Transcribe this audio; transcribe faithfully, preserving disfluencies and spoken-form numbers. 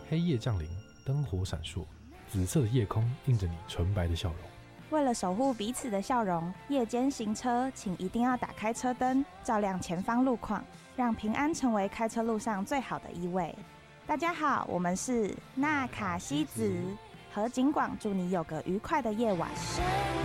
黑夜降临，灯火闪烁，紫色的夜空映着你纯白的笑容。 为了守护彼此的笑容，夜间行车请一定要打开车灯，照亮前方路况，让平安成为开车路上最好的依偎。大家好，我们是纳卡西子，和景广祝你有个愉快的夜晚。